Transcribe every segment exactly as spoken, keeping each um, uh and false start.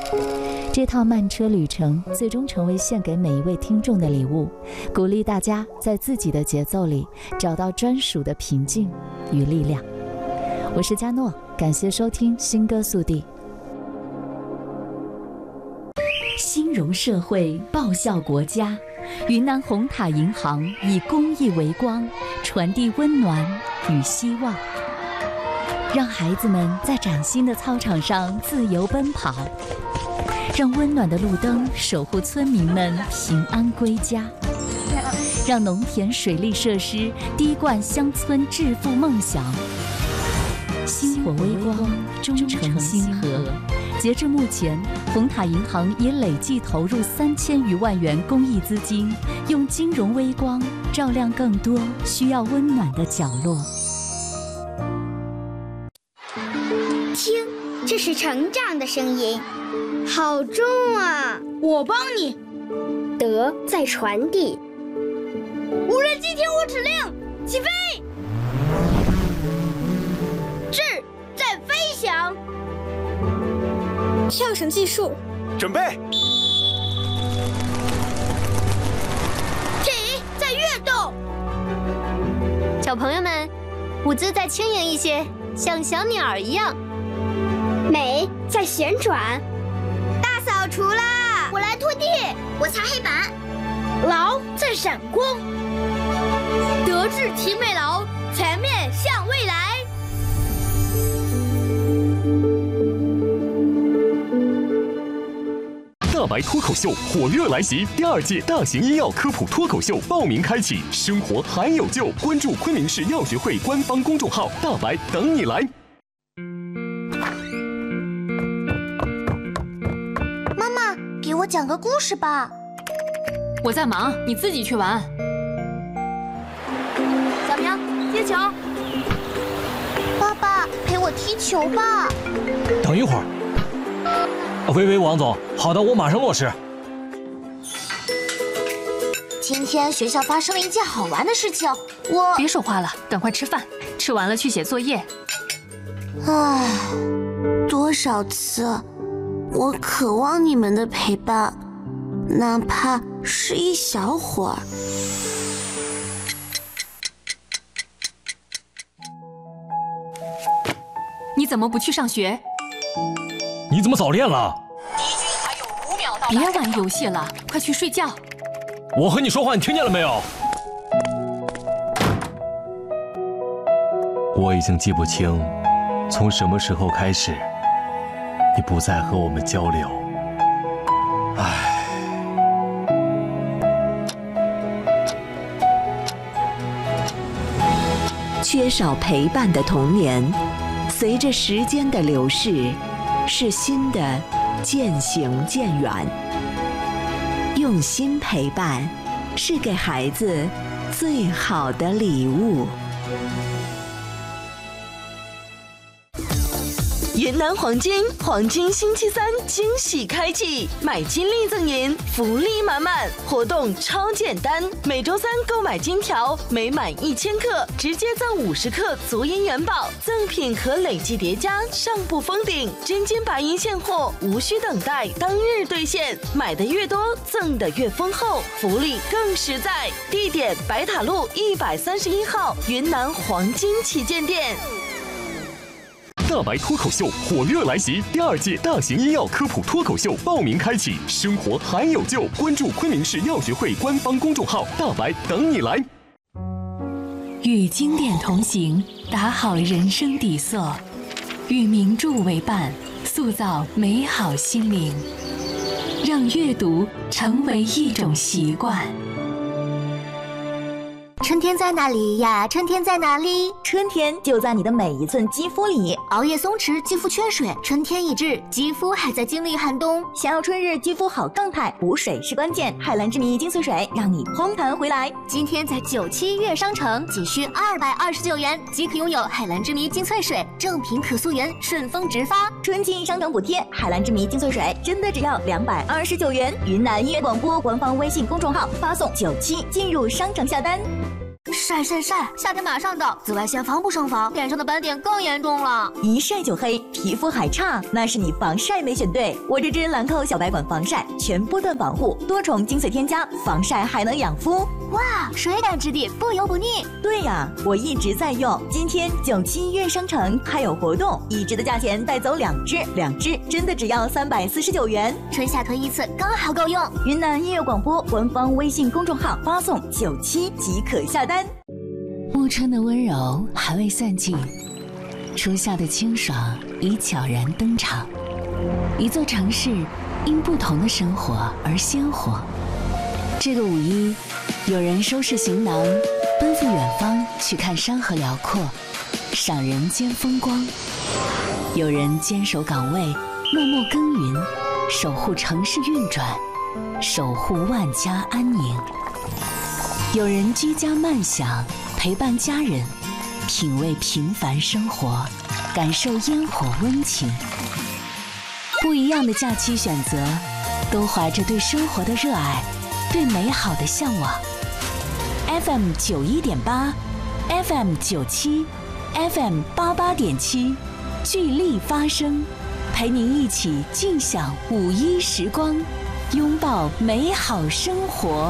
这趟慢车旅程最终成为献给每一位听众的礼物，鼓励大家在自己的节奏里找到专属的平静与力量。我是佳诺，感谢收听新歌速递。兴荣社会，报效国家。云南红塔银行以公益为光，传递温暖与希望，让孩子们在崭新的操场上自由奔跑，让温暖的路灯守护村民们平安归家，让农田水利设施滴灌乡村致富梦想。星火微光，忠诚星河。截至目前，红塔银行已累计投入三千余万元公益资金，用金融微光照亮更多需要温暖的角落。 听，这是成长的声音，好重啊！ 我帮你。 德在传递。 无人机听我指令，起飞！智在飞翔。 跳绳技术， 准备。 体在跃动。 小朋友们，舞姿再轻盈一些，像小鸟儿一样。 美在旋转。 大扫除啦！ 我来拖地，我擦黑板。 劳在闪光。德智体美劳，全面向未来。 大白脱口秀火热来袭，第二届大型医药科普脱口秀报名开启，生活还有救，关注昆明市药学会官方公众号，大白等你来。 妈妈，给我讲个故事吧。 我在忙，你自己去玩。 小明，接球。爸爸，陪我踢球吧。 等一会儿。喂喂，王总，好的，我马上落实。 今天学校发生了一件好玩的事情，我…… 别说话了，赶快吃饭，吃完了去写作业。 唉，多少次，我渴望你们的陪伴，哪怕是一小会儿。 你怎么不去上学？ 你怎么早恋了？ 敌军还有五秒到。别玩游戏了，快去睡觉。 我和你说话，你听见了没有？我已经记不清，从什么时候开始，你不再和我们交流。唉。 缺少陪伴的童年，随着时间的流逝，是新的渐行渐远。用心陪伴，是给孩子最好的礼物。云南黄金黄金星期三惊喜开启，买金立赠银，福利满满，活动超简单。每周三购买金条，每满一千克直接赠五十克足银元宝，赠品可累计叠加，上不封顶。真金白银现货，无需等待，当日兑现。买的越多，赠的越丰厚，福利更实在。地点：白塔路一百三十一号云南黄金旗舰店。 大白脱口秀火热来袭，第二届大型医药科普脱口秀报名开启，生活还有救，关注昆明市药学会官方公众号，大白等你来。 与经典同行，打好人生底色；与名著为伴，塑造美好心灵。让阅读成为一种习惯。 春天在哪里呀？春天在哪里？ 春天就在你的每一寸肌肤里。 熬夜松弛，肌肤缺水，春天已至，肌肤还在经历寒冬。 想要春日肌肤好状态，补水是关键。海蓝之谜精粹水让你烘弹回来。 今天在九七悦商城仅需二百二十九元即可拥有海蓝之谜精粹水，正品可溯源，顺丰直发。 春季商城补贴，海蓝之谜精粹水真的只要两百二十九元。云南音乐广播官方微信公众号发送九七进入商城下单。 晒晒晒！ 夏天马上到，紫外线防不胜防，脸上的斑点更严重了。 一晒就黑，皮肤还差，那是你防晒没选对。我这支兰蔻小白管防晒，全波段保护，多重精粹添加，防晒还能养肤。 哇，水感质地，不油不腻。 对呀，我一直在用。今天九七悦商城还有活动，一支的价钱带走两支，两支真的只要三百四十九元， 春夏推一次刚好够用。 云南音乐广播官方微信公众号发送九七即可下单。 暮春的温柔还未散尽，初夏的清爽已悄然登场。一座城市因不同的生活而鲜活。这个五一，有人收拾行囊，奔赴远方去看山河辽阔，赏人间风光；有人坚守岗位，默默耕耘，守护城市运转，守护万家安宁；有人居家慢享，陪伴家人，品味平凡生活，感受烟火温情。不一样的假期选择，都怀着对生活的热爱，对美好的向往。F M 九一点八 ，F M 九七 ，F M 八八点七，聚力发声，陪您一起尽享五一时光，拥抱美好生活。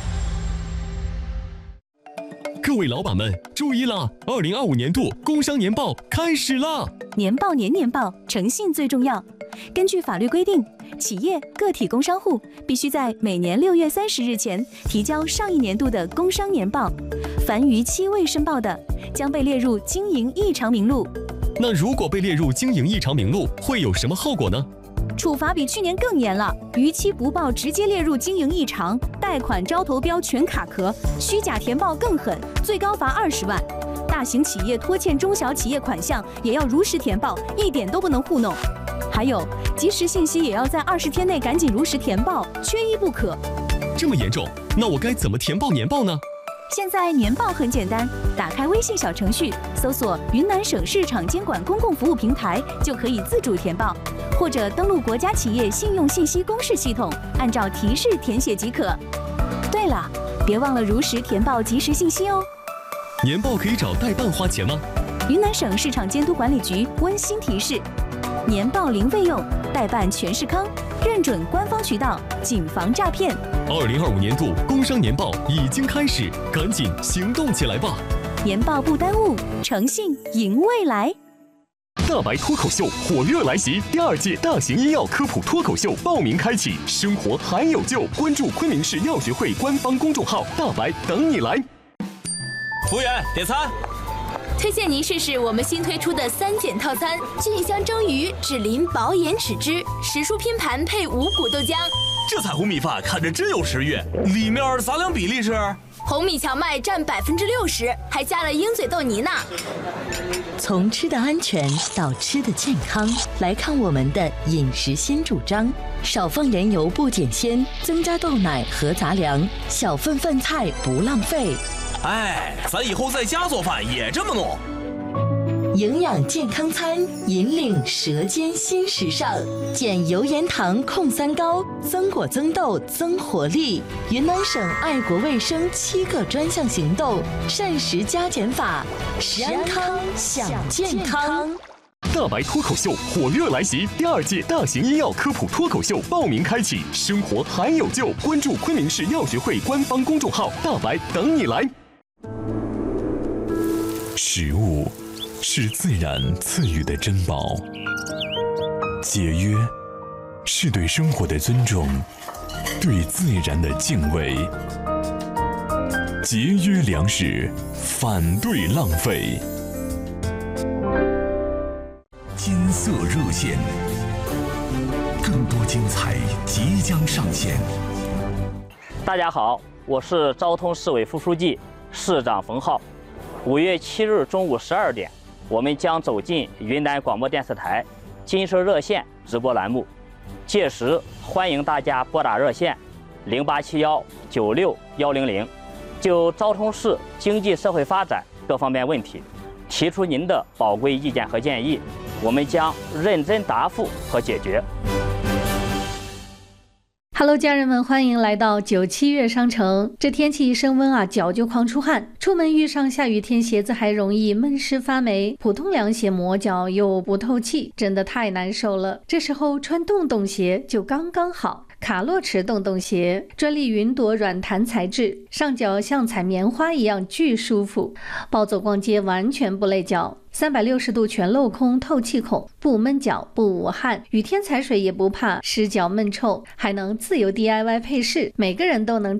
各位老板们注意啦！二零二五年度工商年报开始啦！ 年报年年报，诚信最重要。根据法律规定，企业、个体工商户必须在每年六月三十日前提交上一年度的工商年报，凡逾期未申报的，将被列入经营异常名录。 那如果被列入经营异常名录，会有什么后果呢？ 处罚比去年更严了，逾期不报直接列入经营异常，贷款招投标全卡壳，虚假填报更狠，最高罚二十万。大型企业拖欠中小企业款项也要如实填报，一点都不能糊弄。还有，及时信息也要在二十天内赶紧如实填报，缺一不可。 这么严重，那我该怎么填报年报呢？ 现在年报很简单，打开微信小程序，搜索云南省市场监管公共服务平台，就可以自主填报，或者登录国家企业信用信息公示系统，按照提示填写即可。对了，别忘了如实填报及时信息哦。 年报可以找代办花钱吗？ 云南省市场监督管理局温馨提示：年报零费用，代办全是康，认准官方渠道，谨防诈骗。 二零二五年度工商年报已经开始，赶紧行动起来吧！ 年报不耽误，诚信赢未来。 大白脱口秀火热来袭，第二届大型医药科普脱口秀报名开启，生活还有救，关注昆明市药学会官方公众号，大白等你来。 服务员，点餐。 推荐您试试我们新推出的三减套餐：菌香蒸鱼、脂淋薄盐豉汁、时蔬拼盘配五谷豆浆。 这彩虹米饭看着真有食欲，里面杂粮比例是？ 红米荞麦占百分之六十，还加了鹰嘴豆泥呢。 从吃的安全到吃的健康，来看我们的饮食新主张：少放人油不减鲜，增加豆奶和杂粮，小份饭菜不浪费。 哎，咱以后在家做饭也这么弄。 营养健康餐，引领舌尖新时尚，减油盐糖控三高，增果增豆增活力。云南省爱国卫生七个专项行动，膳食加减法，食安康享健康。 大白脱口秀火热来袭，第二届大型医药科普脱口秀报名开启，生活还有救，关注昆明市药学会官方公众号，大白等你来。 食物是自然赐予的珍宝，节约是对生活的尊重，对自然的敬畏。节约粮食，反对浪费。 金色热线，更多精彩即将上线。 大家好，我是昭通市委副书记、市长冯浩。五月七日中午十二点，我们将走进云南广播电视台金色热线直播栏目，届时欢迎大家拨打热线零八七幺九六幺零零，就昭通市经济社会发展各方面问题提出您的宝贵意见和建议，我们将认真答复和解决。 Hello， 家人们，欢迎来到九七月商城。这天气一升温啊，脚就狂出汗，出门遇上下雨天，鞋子还容易闷湿发霉，普通凉鞋磨脚又不透气，真的太难受了。这时候穿洞洞鞋就刚刚好。卡洛驰洞洞鞋，专利云朵软弹材质，上脚像踩棉花一样巨舒服，暴走逛街完全不累脚。三百六十度全镂空透气孔，不闷脚不捂汗，雨天踩水也不怕湿脚闷臭，还能自由 D I Y 配饰，每个人都能